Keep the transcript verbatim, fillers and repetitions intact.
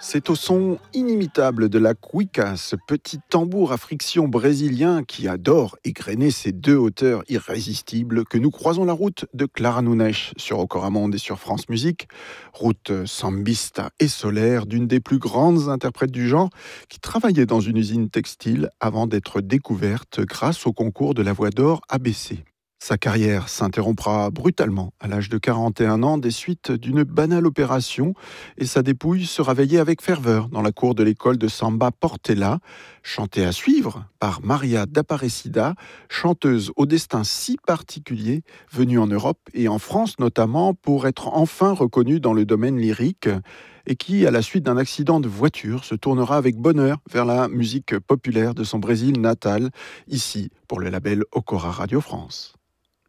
C'est au son inimitable de la cuica, ce petit tambour à friction brésilien qui adore égrener ses deux hauteurs irrésistibles, que nous croisons la route de Clara Nunes sur Ocoramonde et sur France Musique, route sambista et solaire d'une des plus grandes interprètes du genre, qui travaillait dans une usine textile avant d'être découverte grâce au concours de la Voix d'Or A B C. Sa carrière s'interrompra brutalement à l'âge de quarante et un ans des suites d'une banale opération et sa dépouille sera veillée avec ferveur dans la cour de l'école de samba Portela, chantée à suivre par Maria d'Aparecida, chanteuse au destin si particulier, venue en Europe et en France notamment pour être enfin reconnue dans le domaine lyrique et qui, à la suite d'un accident de voiture, se tournera avec bonheur vers la musique populaire de son Brésil natal, ici pour le label Ocora Radio France.